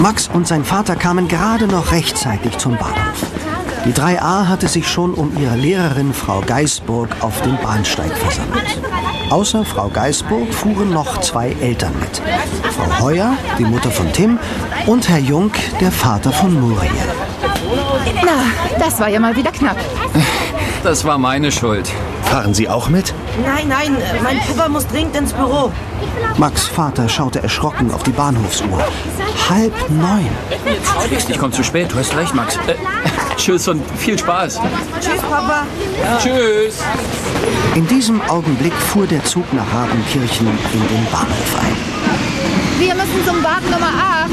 Max und sein Vater kamen gerade noch rechtzeitig zum Bahnhof. Die 3a hatte sich schon um ihre Lehrerin Frau Geisburg auf dem Bahnsteig versammelt. Außer Frau Geisburg fuhren noch 2 Eltern mit. Frau Heuer, die Mutter von Tim, und Herr Jung, der Vater von Muriel. Na, das war ja mal wieder knapp. Das war meine Schuld. Fahren Sie auch mit? Nein, mein Papa muss dringend ins Büro. Max' Vater schaute erschrocken auf die Bahnhofsuhr. 8:30. Ich komme zu spät, du hast recht, Max. Tschüss und viel Spaß. Tschüss, Papa. Ja. Tschüss. In diesem Augenblick fuhr der Zug nach Radenkirchen in den Bahnhof ein. Wir müssen zum Wagen Nummer 8.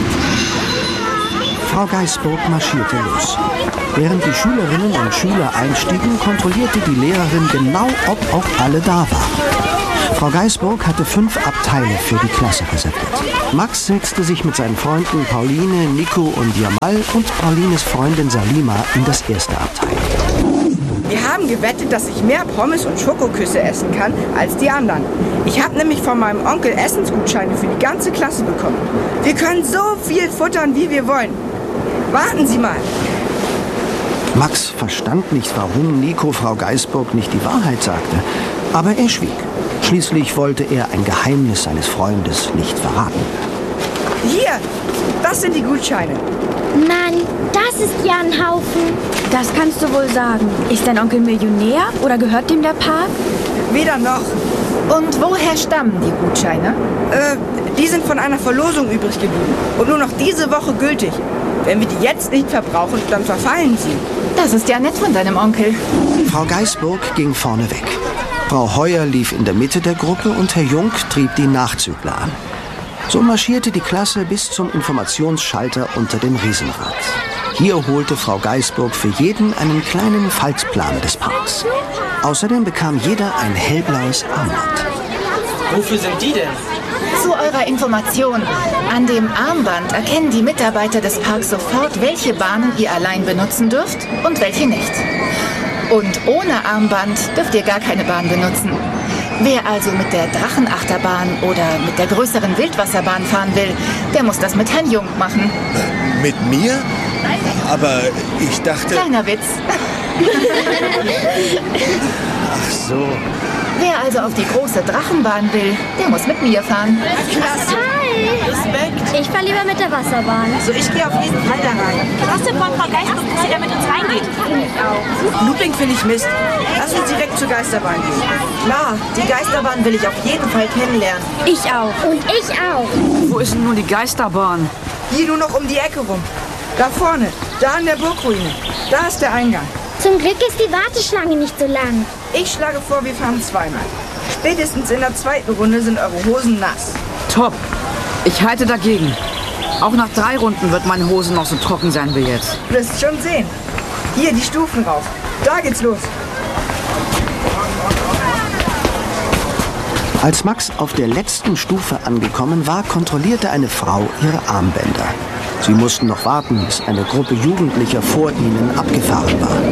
Frau Geisburg marschierte los. Während die Schülerinnen und Schüler einstiegen, kontrollierte die Lehrerin genau, ob auch alle da waren. Frau Geisburg hatte 5 Abteile für die Klasse reserviert. Max setzte sich mit seinen Freunden Pauline, Nico und Jamal und Paulines Freundin Salima in das erste Abteil. Wir haben gewettet, dass ich mehr Pommes und Schokoküsse essen kann als die anderen. Ich habe nämlich von meinem Onkel Essensgutscheine für die ganze Klasse bekommen. Wir können so viel futtern, wie wir wollen. Warten Sie mal. Max verstand nicht, warum Nico Frau Geisburg nicht die Wahrheit sagte, aber er schwieg. Schließlich wollte er ein Geheimnis seines Freundes nicht verraten. Hier, das sind die Gutscheine. Mann, das ist ja ein Haufen. Das kannst du wohl sagen. Ist dein Onkel Millionär oder gehört dem der Park? Weder noch. Und woher stammen die Gutscheine? Die sind von einer Verlosung übrig geblieben und nur noch diese Woche gültig. Wenn wir die jetzt nicht verbrauchen, dann verfallen sie. Das ist ja nett von deinem Onkel. Frau Geisburg ging vorne weg. Frau Heuer lief in der Mitte der Gruppe und Herr Jung trieb die Nachzügler an. So marschierte die Klasse bis zum Informationsschalter unter dem Riesenrad. Hier holte Frau Geisburg für jeden einen kleinen Faltplan des Parks. Außerdem bekam jeder ein hellblaues Armband. Wofür sind die denn? Zu eurer Information. An dem Armband erkennen die Mitarbeiter des Parks sofort, welche Bahnen ihr allein benutzen dürft und welche nicht. Und ohne Armband dürft ihr gar keine Bahn benutzen. Wer also mit der Drachenachterbahn oder mit der größeren Wildwasserbahn fahren will, der muss das mit Herrn Jung machen. Mit mir? Aber ich dachte... Kleiner Witz. Ach so. Wer also auf die große Drachenbahn will, der muss mit mir fahren. Klasse. Respekt. Ich fahre lieber mit der Wasserbahn. Also ich gehe auf jeden Fall da rein. Klasse von Frau Geisburg, dass sie da mit uns reingeht. Looping finde ich Mist. Lass uns direkt zur Geisterbahn gehen. Klar, die Geisterbahn will ich auf jeden Fall kennenlernen. Ich auch. Und ich auch. Wo ist denn nun die Geisterbahn? Hier nur noch um die Ecke rum. Da vorne, da an der Burgruine. Da ist der Eingang. Zum Glück ist die Warteschlange nicht so lang. Ich schlage vor, wir fahren zweimal. Spätestens in der zweiten Runde sind eure Hosen nass. Top. Ich halte dagegen. Auch nach 3 Runden wird meine Hose noch so trocken sein wie jetzt. Du wirst schon sehen. Hier, die Stufen rauf. Da geht's los. Als Max auf der letzten Stufe angekommen war, kontrollierte eine Frau ihre Armbänder. Sie mussten noch warten, bis eine Gruppe Jugendlicher vor ihnen abgefahren war.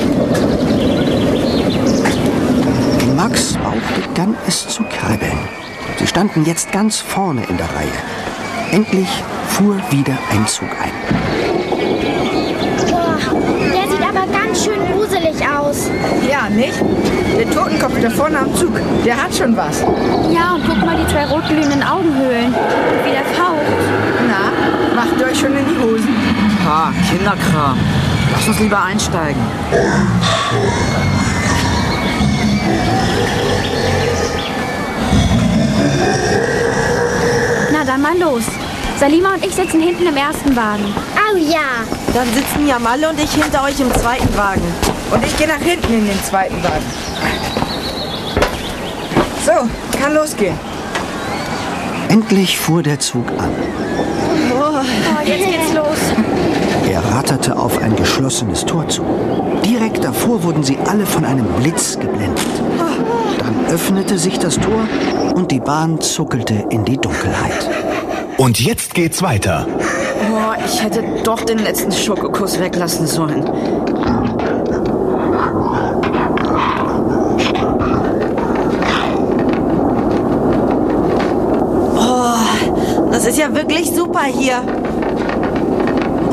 In Max' Bauch begann es zu kribbeln. Sie standen jetzt ganz vorne in der Reihe. Endlich fuhr wieder ein Zug ein. Boah, der sieht aber ganz schön gruselig aus. Ja, nicht? Der Totenkopf da vorne am Zug, der hat schon was. Ja, und guck mal die 2 rotglühenden Augenhöhlen. Und wie der faucht. Na, macht euch schon in die Hosen. Ha, Kinderkram. Lass uns lieber einsteigen. Na dann mal los. Salima und ich sitzen hinten im ersten Wagen. Oh ja. Dann sitzen Jamalle und ich hinter euch im zweiten Wagen. Und ich gehe nach hinten in den zweiten Wagen. So, kann losgehen. Endlich fuhr der Zug an. Oh, jetzt geht's los. Er ratterte auf ein geschlossenes Tor zu. Direkt davor wurden sie alle von einem Blitz geblendet. Dann öffnete sich das Tor und die Bahn zuckelte in die Dunkelheit. Und jetzt geht's weiter. Oh, ich hätte doch den letzten Schokokuss weglassen sollen. Oh, das ist ja wirklich super hier.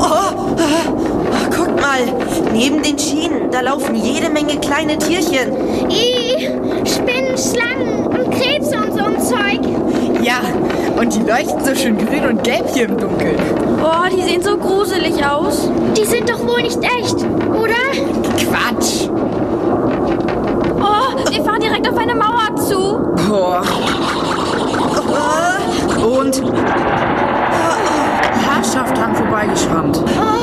Guckt mal, neben den Schienen, da laufen jede Menge kleine Tierchen. Spinnen, Schlangen und Krebse und so ein Zeug. Ja, und die leuchten so schön grün und gelb hier im Dunkeln. Oh, die sehen so gruselig aus. Die sind doch wohl nicht echt, oder? Quatsch. Oh, wir fahren direkt auf eine Mauer zu. Boah. Und Herrschaft dran vorbeigeschrammt.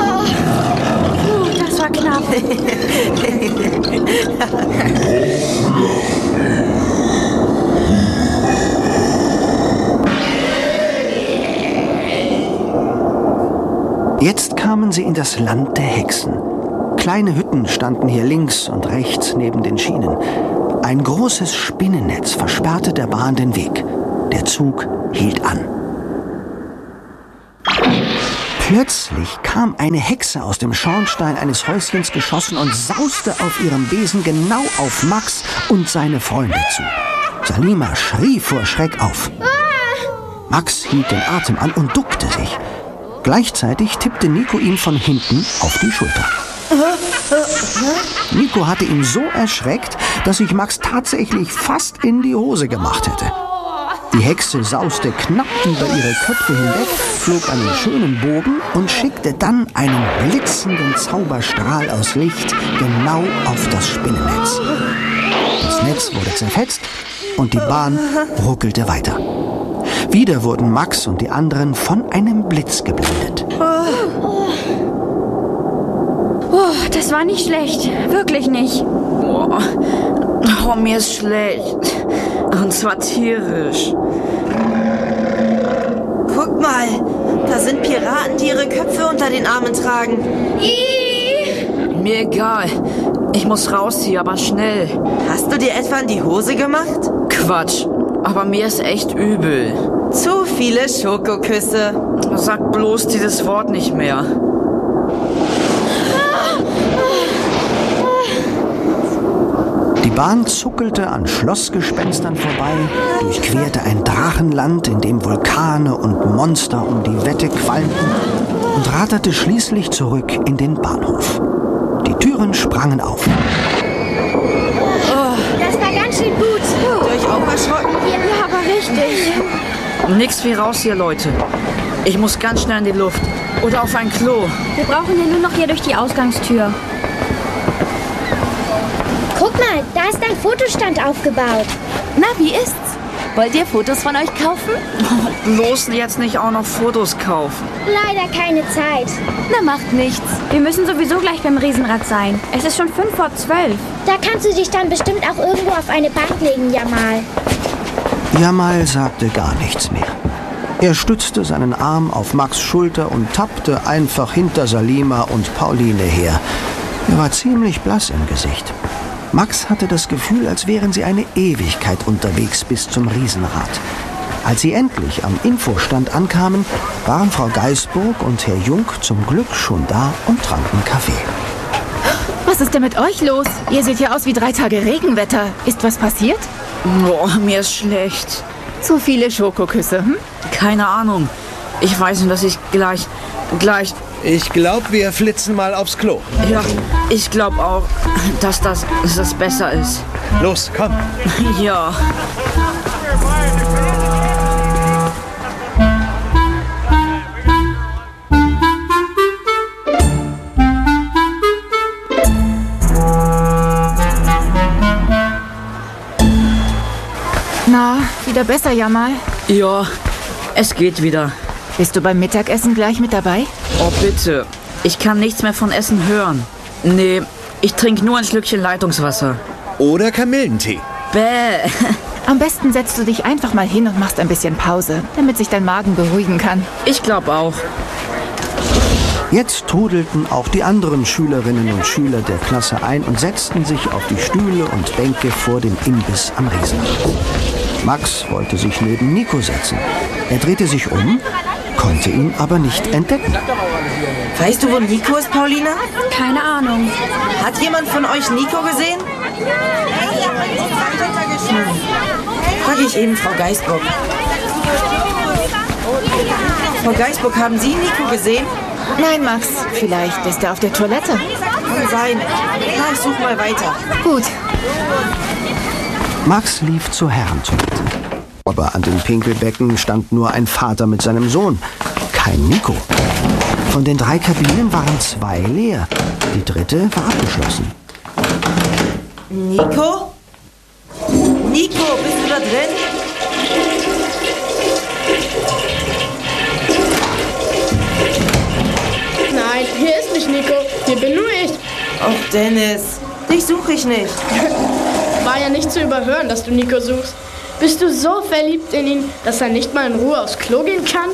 Das war knapp. Jetzt kamen sie in das Land der Hexen. Kleine Hütten standen hier links und rechts neben den Schienen. Ein großes Spinnennetz versperrte der Bahn den Weg. Der Zug hielt an. Plötzlich kam eine Hexe aus dem Schornstein eines Häuschens geschossen und sauste auf ihrem Besen genau auf Max und seine Freunde zu. Salima schrie vor Schreck auf. Max hielt den Atem an und duckte sich. Gleichzeitig tippte Nico ihm von hinten auf die Schulter. Nico hatte ihn so erschreckt, dass sich Max tatsächlich fast in die Hose gemacht hätte. Die Hexe sauste knapp über ihre Köpfe hinweg, flog einen schönen Bogen und schickte dann einen blitzenden Zauberstrahl aus Licht genau auf das Spinnennetz. Das Netz wurde zerfetzt und die Bahn ruckelte weiter. Wieder wurden Max und die anderen von einem Blitz geblendet. Oh, das war nicht schlecht. Wirklich nicht. Oh, mir ist schlecht. Und zwar tierisch. Guck mal, da sind Piraten, die ihre Köpfe unter den Armen tragen. Mir egal. Ich muss raus hier, aber schnell. Hast du dir etwa in die Hose gemacht? Quatsch. Aber mir ist echt übel. Zu viele Schokoküsse. Sag bloß dieses Wort nicht mehr. Die Bahn zuckelte an Schlossgespenstern vorbei, durchquerte ein Drachenland, in dem Vulkane und Monster um die Wette qualmten und raderte schließlich zurück in den Bahnhof. Die Türen sprangen auf. Das war ganz schön gut. Euch auch erschrocken? Ja, aber richtig. Nix wie raus hier, Leute. Ich muss ganz schnell in die Luft. Oder auf ein Klo. Wir brauchen ja nur noch hier durch die Ausgangstür. Guck mal, da ist ein Fotostand aufgebaut. Na, wie ist's? Wollt ihr Fotos von euch kaufen? Bloß jetzt nicht auch noch Fotos kaufen. Leider keine Zeit. Na, macht nichts. Wir müssen sowieso gleich beim Riesenrad sein. Es ist schon 11:55. Da kannst du dich dann bestimmt auch irgendwo auf eine Bank legen, Jamal. Jamal sagte gar nichts mehr. Er stützte seinen Arm auf Max' Schulter und tappte einfach hinter Salima und Pauline her. Er war ziemlich blass im Gesicht. Max hatte das Gefühl, als wären sie eine Ewigkeit unterwegs bis zum Riesenrad. Als sie endlich am Infostand ankamen, waren Frau Geißburg und Herr Jung zum Glück schon da und tranken Kaffee. Was ist denn mit euch los? Ihr seht ja aus wie 3 Tage Regenwetter. Ist was passiert? Oh, mir ist schlecht. Zu viele Schokoküsse, hm? Keine Ahnung. Ich weiß nur, dass ich gleich... Ich glaube, wir flitzen mal aufs Klo. Ja, ich glaube auch, dass das besser ist. Los, komm. Ja. Na, wieder besser, Jamal? Ja, es geht wieder. Bist du beim Mittagessen gleich mit dabei? Oh, bitte. Ich kann nichts mehr von Essen hören. Nee, ich trinke nur ein Schlückchen Leitungswasser. Oder Kamillentee. Bäh. Am besten setzt du dich einfach mal hin und machst ein bisschen Pause, damit sich dein Magen beruhigen kann. Ich glaube auch. Jetzt trudelten auch die anderen Schülerinnen und Schüler der Klasse ein und setzten sich auf die Stühle und Bänke vor dem Imbiss am Riesenrad. Max wollte sich neben Nico setzen. Er drehte sich um, konnte ihn aber nicht entdecken. Weißt du, wo Nico ist, Pauline? Keine Ahnung. Hat jemand von euch Nico gesehen? Frage ich eben Frau Geißburg. Frau Geißburg, haben Sie Nico gesehen? Nein, Max. Vielleicht ist er auf der Toilette. Kann sein. Na, ich suche mal weiter. Gut. Max lief zur Herrentoilette. Aber an den Pinkelbecken stand nur ein Vater mit seinem Sohn. Kein Nico. Von den 3 Kabinen waren 2 leer. Die 3. war abgeschlossen. Nico? Nico, bist du da drin? Nein, hier ist nicht Nico. Hier bin nur ich. Och, Dennis, dich suche ich nicht. War ja nicht zu überhören, dass du Nico suchst. Bist du so verliebt in ihn, dass er nicht mal in Ruhe aufs Klo gehen kann?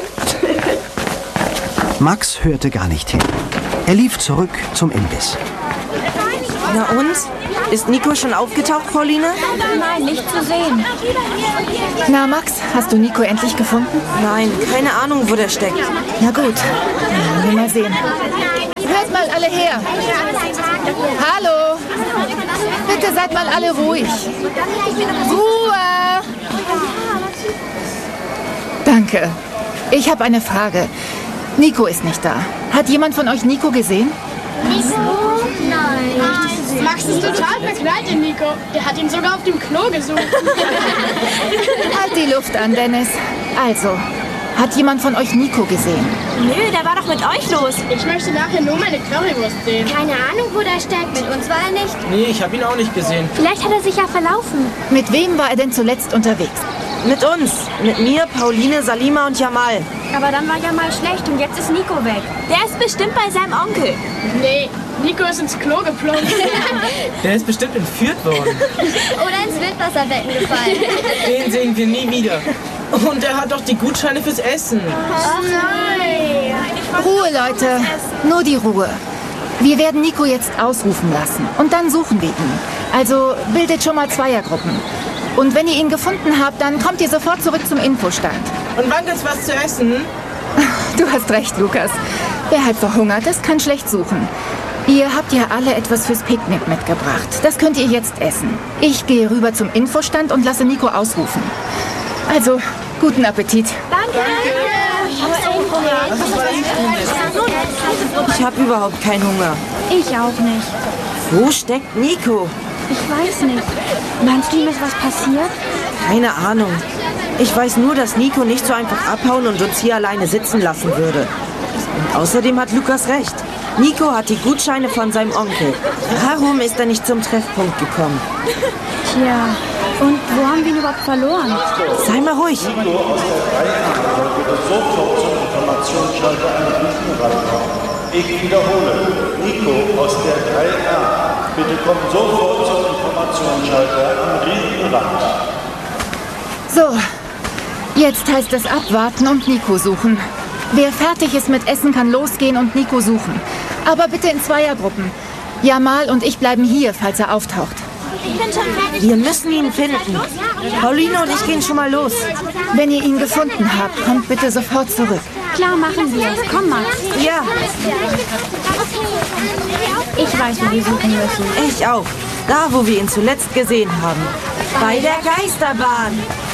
Max hörte gar nicht hin. Er lief zurück zum Imbiss. Na und? Ist Nico schon aufgetaucht, Pauline? Nein, nicht zu sehen. Na, Max, hast du Nico endlich gefunden? Nein, keine Ahnung, wo der steckt. Na gut, dann wollen wir mal sehen. Hört mal alle her. Hallo. Bitte seid mal alle ruhig. Ruhe. Danke. Ich habe eine Frage. Nico ist nicht da. Hat jemand von euch Nico gesehen? Nico? Nein. Max ist total verknallt in Nico. Der hat ihn sogar auf dem Klo gesucht. Halt die Luft an, Dennis. Also, hat jemand von euch Nico gesehen? Nö, der war doch mit euch los. Ich möchte nachher nur meine Currywurst sehen. Keine Ahnung, wo der steckt. Mit uns war er nicht. Nee, ich habe ihn auch nicht gesehen. Vielleicht hat er sich ja verlaufen. Mit wem war er denn zuletzt unterwegs? Mit uns. Mit mir, Pauline, Salima und Jamal. Aber dann war ja mal schlecht und jetzt ist Nico weg. Der ist bestimmt bei seinem Onkel. Nee, Nico ist ins Klo geplumpt. Der ist bestimmt entführt worden. Oder ins Wildwasserbecken gefallen. Den sehen wir nie wieder. Und er hat doch die Gutscheine fürs Essen. Ach nein. Ruhe, Leute. Nur die Ruhe. Wir werden Nico jetzt ausrufen lassen und dann suchen wir ihn. Also bildet schon mal Zweiergruppen. Und wenn ihr ihn gefunden habt, dann kommt ihr sofort zurück zum Infostand. Und wann gibt's was zu essen? Du hast recht, Lukas. Wer halt verhungert ist, kann schlecht suchen. Ihr habt ja alle etwas fürs Picknick mitgebracht. Das könnt ihr jetzt essen. Ich gehe rüber zum Infostand und lasse Nico ausrufen. Also, guten Appetit. Danke. Ich habe überhaupt keinen Hunger. Ich auch nicht. Wo steckt Nico? Ich weiß nicht. Meinst du, ihm ist was passiert? Keine Ahnung. Ich weiß nur, dass Nico nicht so einfach abhauen und uns hier alleine sitzen lassen würde. Und außerdem hat Lukas recht. Nico hat die Gutscheine von seinem Onkel. Warum ist er nicht zum Treffpunkt gekommen? Tja, und wo haben wir ihn überhaupt verloren? Sei mal ruhig. Nico aus der 3a bitte sofort zum Informationsschalter am Riesenrad kommen. Ich wiederhole, Nico aus der 3a. Bitte kommt sofort zum Informationsschalter am Riesenrad. So, jetzt heißt es abwarten und Nico suchen. Wer fertig ist mit Essen, kann losgehen und Nico suchen. Aber bitte in Zweiergruppen. Jamal und ich bleiben hier, falls er auftaucht. Ich bin schon fertig. Wir müssen ihn finden. Pauline und ich gehen schon mal los. Wenn ihr ihn gefunden habt, kommt bitte sofort zurück. Klar, machen wir es. Komm, Max. Ja. Ich weiß, wo wir suchen müssen. Ich auch. Da, wo wir ihn zuletzt gesehen haben. Bei der Geisterbahn.